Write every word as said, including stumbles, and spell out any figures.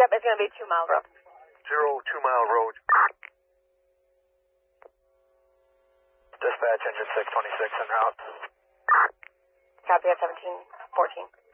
Yep, it's going to be two mile road. Zero, two mile road. Dispatch, engine six twenty-six en route. Copy at seventeen fourteen.